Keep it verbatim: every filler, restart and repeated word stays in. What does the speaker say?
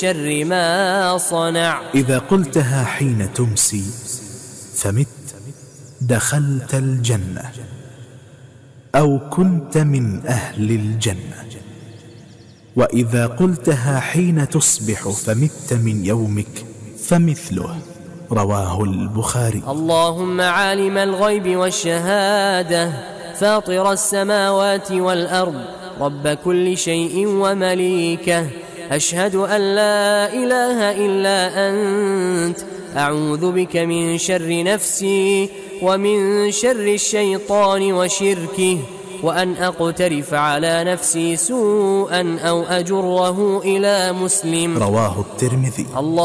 شر ما صنع. إذا قلتها حين تمسي فمت دخلت الجنة أو كنت من أهل الجنة، وإذا قلتها حين تصبح فمت من يومك فمثله. رواه البخاري. اللهم عالم الغيب والشهادة فاطر السماوات والأرض رب كل شيء ومليكه، أشهد أن لا إله إلا أنت، أعوذ بك من شر نفسي ومن شر الشيطان وشركه، وأن أقترف على نفسي سوءا أو أجره إلى مسلم. رواه الترمذي.